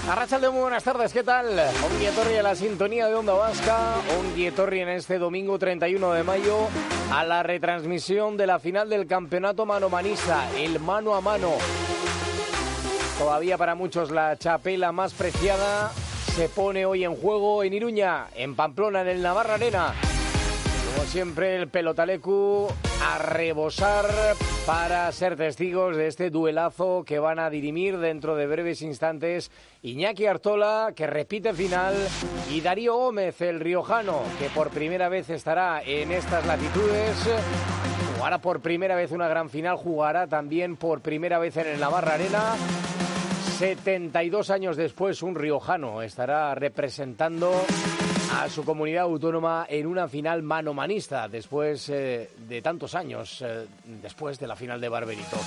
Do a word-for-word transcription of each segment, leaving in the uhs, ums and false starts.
Arratsaldeon, muy buenas tardes, ¿qué tal? Ongi etorri a la sintonía de Onda Vasca, Ongi etorri en este domingo treinta y uno de mayo a la retransmisión de la final del campeonato manomanista, el mano a mano. Todavía para muchos la chapela más preciada se pone hoy en juego en Iruña, en Pamplona, en el Navarra Arena. Como siempre, el pelotalecu a rebosar para ser testigos de este duelazo que van a dirimir dentro de breves instantes Iñaki Artola, que repite final, y Darío Gómez, el riojano, que por primera vez estará en estas latitudes. Jugará por primera vez una gran final, jugará también por primera vez en el Navarra Arena. setenta y dos años después, un riojano estará representando a su comunidad autónoma en una final manomanista, después eh, de tantos años, eh, después de la final de Barberito.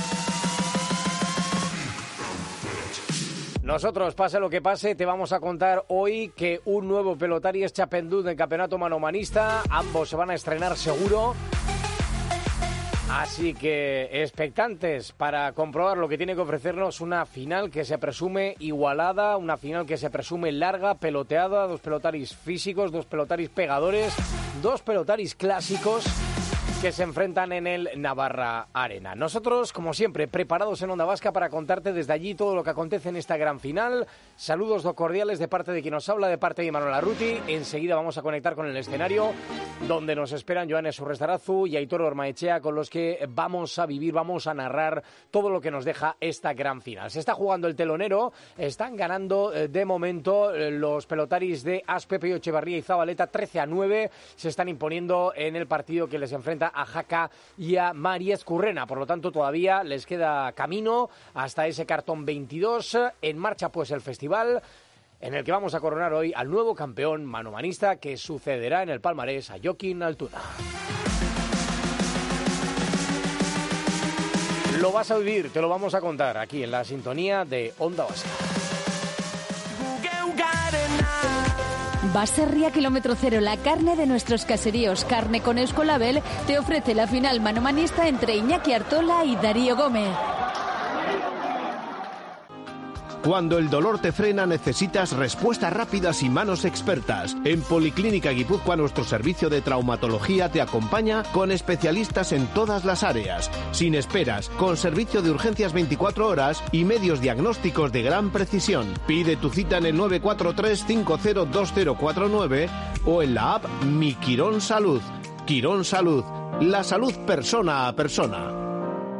Nosotros, pase lo que pase, te vamos a contar hoy que un nuevo pelotari es chapendú del campeonato manomanista. Ambos se van a estrenar seguro. Así que expectantes para comprobar lo que tiene que ofrecernos una final que se presume igualada, una final que se presume larga, peloteada, dos pelotaris físicos, dos pelotaris pegadores, dos pelotaris clásicos que se enfrentan en el Navarra Arena. Nosotros, como siempre, preparados en Onda Vasca para contarte desde allí todo lo que acontece en esta gran final. Saludos cordiales de parte de quien nos habla, de parte de Manuel Arruti. Enseguida vamos a conectar con el escenario, donde nos esperan Joanes Urrestarazu y Aitor Ormaechea, con los que vamos a vivir, vamos a narrar todo lo que nos deja esta gran final. Se está jugando el telonero, están ganando eh, de momento eh, los pelotaris de Aspe, Pello Echevarría y Zabaleta trece a nueve. Se están imponiendo en el partido que les enfrenta a Jaca y a María Escurrena. Por lo tanto, todavía les queda camino hasta ese cartón veintidós. En marcha, pues, el festival en el que vamos a coronar hoy al nuevo campeón manomanista, que sucederá en el palmarés a Joaquín Altuna. Lo vas a vivir, te lo vamos a contar aquí en la sintonía de Onda Vasca. Baserria Kilómetro Cero, la carne de nuestros caseríos, carne con Euskolabel, te ofrece la final manomanista entre Iñaki Artola y Darío Gómez. Cuando el dolor te frena, necesitas respuestas rápidas y manos expertas. En Policlínica Guipúzcoa, nuestro servicio de traumatología te acompaña con especialistas en todas las áreas, sin esperas, con servicio de urgencias veinticuatro horas y medios diagnósticos de gran precisión. Pide tu cita en el nueve cuatro tres cinco cero dos cero cuatro nueve o en la app Mi Quirón Salud. Quirón Salud, la salud persona a persona.